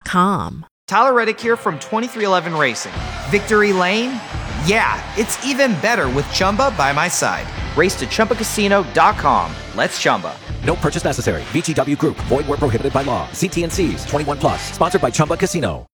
ChumbaCasino.com. Tyler Reddick here from 2311 Racing. Victory Lane? Yeah, it's even better with Chumba by my side. Race to ChumbaCasino.com. Let's Chumba. No purchase necessary. VGW Group. Void where prohibited by law. See T&Cs. 21+. Sponsored by Chumba Casino.